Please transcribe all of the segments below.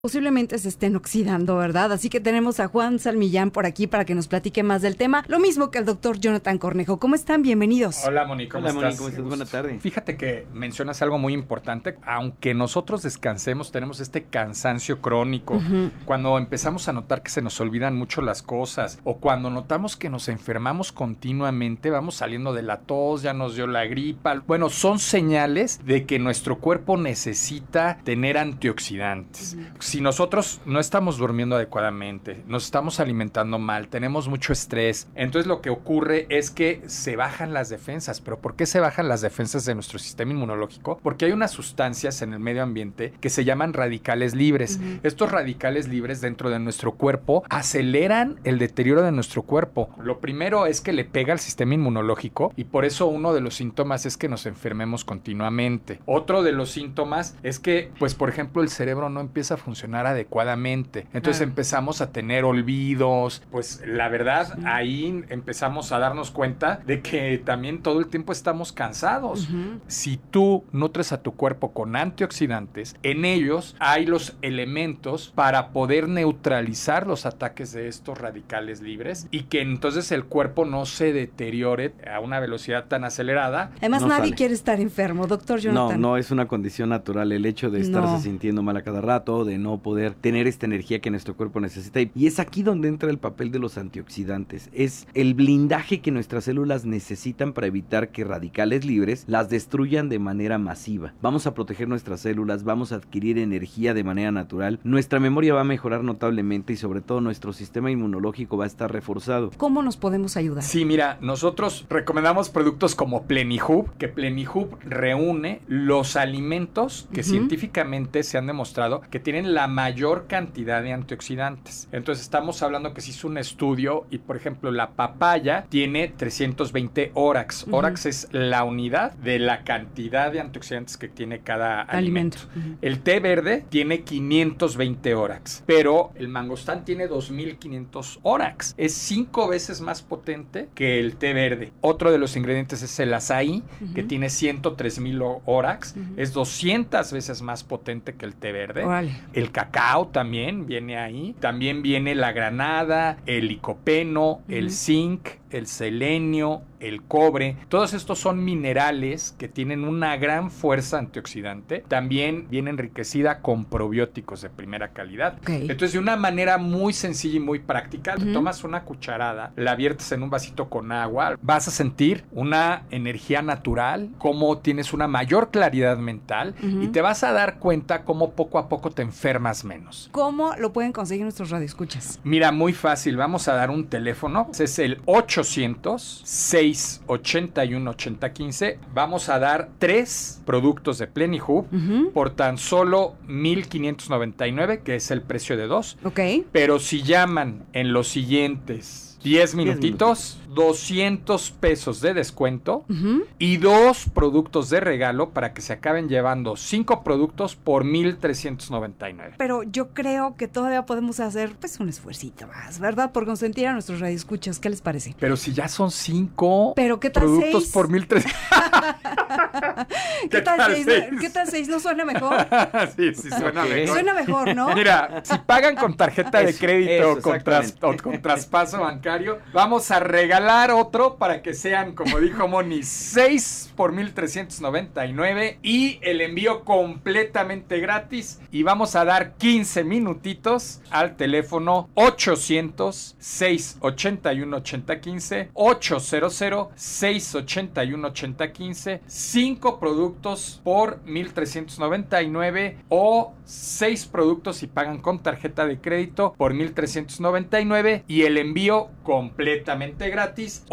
posiblemente se estén oxidando, ¿verdad? Así que tenemos a Juan Salmillán por aquí para que nos platique más del tema, lo mismo que el doctor Jonathan Cornejo. ¿Cómo están? Bienvenidos. Hola, Moni, ¿cómo estás? Hola, Moni, ¿cómo estás? Buena tarde. Fíjate que mencionas algo muy importante. Aunque nosotros descansemos, tenemos este cansancio crónico. Cuando empezamos a notar que se nos olvidan mucho las cosas o cuando notamos que nos enfermamos continuamente, vamos saliendo de la tos, ya nos dio la gripa. Bueno, son señales de que nuestro cuerpo necesita tener antioxidantes. Si nosotros no estamos durmiendo adecuadamente, nos estamos alimentando mal, tenemos mucho estrés, entonces lo que ocurre es que se bajan las defensas. ¿Pero por qué se bajan las defensas de nuestro sistema inmunológico? Porque hay unas sustancias en el medio ambiente que se llaman radicales libres. Estos radicales libres dentro de nuestro cuerpo aceleran el deterioro de nuestro cuerpo. Lo primero es que le pega al sistema inmunológico y por eso uno de los síntomas es que nos enfermemos continuamente. Otro de los síntomas es que, pues por ejemplo, el cerebro no empieza a funcionar adecuadamente. Entonces empezamos a tener olvidos. Pues la verdad, ahí empezamos a darnos cuenta de que también todo el tiempo estamos cansados. Si tú nutres a tu cuerpo con antioxidantes, en ellos hay los elementos para poder neutralizar los ataques de estos radicales libres y que entonces el cuerpo no se deteriore a una velocidad tan acelerada. Además, nadie quiere estar enfermo, doctor Jonathan. No es una condición natural el hecho de estarse sintiendo mal a cada rato, de no poder tener esta energía que nuestro cuerpo necesita. Y es aquí donde entra el papel de los antioxidantes. Es el blindaje que nuestras células necesitan para evitar que radicales libres las destruyan de manera masiva. Vamos a proteger nuestras células, vamos a adquirir energía de manera natural, nuestra memoria va a mejorar notablemente y sobre todo nuestro sistema inmunológico va a estar reforzado. ¿Cómo nos podemos ayudar? Sí, mira, nosotros recomendamos productos como Plenihub, que Plenihub reúne los alimentos que científicamente se han demostrado que tienen la mayor cantidad de antioxidantes. Entonces estamos hablando que se hizo un estudio y por ejemplo la papaya tiene 320 ORAX. ORAX es la unidad de la cantidad de antioxidantes que tiene cada alimento. El té verde tiene 520 ORAX, pero el mangostán tiene 2500 ORAX. Es 5 veces más potente que el té verde. Otro de los ingredientes es el azaí, que tiene 103,000 ORAX. Es 200 veces más potente que el té verde. El cacao también viene ahí. También viene la granada, el licopeno, el zinc, el selenio, el cobre. Todos estos son minerales que tienen una gran fuerza antioxidante. También viene enriquecida con probióticos de primera calidad. Entonces, de una manera muy sencilla y muy práctica, te tomas una cucharada, la viertes en un vasito con agua, vas a sentir una energía natural, cómo tienes una mayor claridad mental y te vas a dar cuenta cómo poco a poco te enfermas menos. ¿Cómo lo pueden conseguir nuestros radioescuchas? Mira, muy fácil. Vamos a dar un teléfono. Es el 800-681-8015. Vamos a dar 3 productos de Plenihub por tan solo $1,599, que es el precio de 2. Pero si llaman en los siguientes 10 minutitos, 200 pesos de descuento y 2 productos de regalo para que se acaben llevando 5 productos por $1,399. Pero yo creo que todavía podemos hacer pues un esfuercito más, ¿verdad? Por consentir a nuestros radioescuchas. ¿Qué les parece? Pero si ya son 5 ¿pero qué tal productos 6? por $1,300. ¿Qué tal 6? ¿Qué tal 6? ¿No suena mejor? Sí, suena mejor. Suena mejor, ¿no? Mira, si pagan con tarjeta de crédito o con traspaso bancario, vamos a regalar otro para que sean, como dijo Moni, 6 por $1,399 y el envío completamente gratis. Y vamos a dar 15 minutitos al teléfono 800-681-8015, 800-681-8015, 5 productos por $1,399 o 6 productos si pagan con tarjeta de crédito por $1,399 y el envío completamente gratis.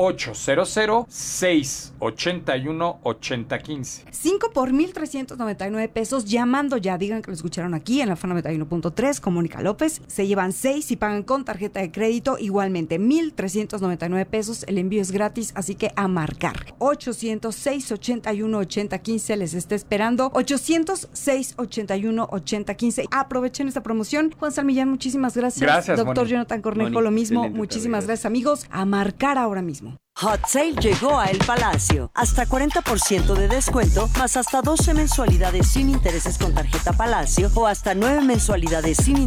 800-681-8015. 5 por $1,399 llamando ya. Digan que lo escucharon aquí en la Fana 91.3 con Mónica López. Se llevan 6 si pagan con tarjeta de crédito. Igualmente $1,399. El envío es gratis, así que a marcar. 800-681-8015 les está esperando. 800-681-8015. Aprovechen esta promoción. Juan Salmillán, muchísimas gracias. Gracias, doctor Moni. Jonathan Cornejo, Moni, lo mismo. excelente Muchísimas tarde. gracias, amigos. A marcar ahora mismo. Hot Sale llegó a El Palacio. Hasta 40% de descuento, más hasta 12 mensualidades sin intereses con tarjeta Palacio o hasta 9 mensualidades sin